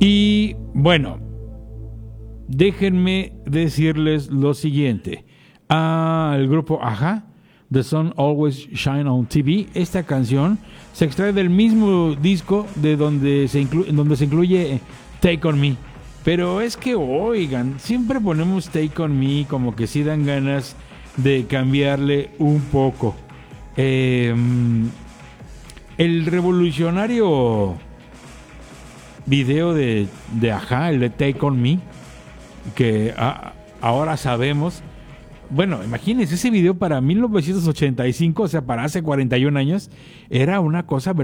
Y bueno, déjenme decirles lo siguiente. El grupo Aja, The Sun Always Shine on TV, esta canción se extrae del mismo disco de donde se incluye Take On Me. Pero es que, oigan, siempre ponemos Take On Me como que sí dan ganas de cambiarle un poco. El revolucionario video de Aja, el de Take On Me, que ahora sabemos. Bueno, imagínense ese video para 1985, o sea, para hace 41 años, era una cosa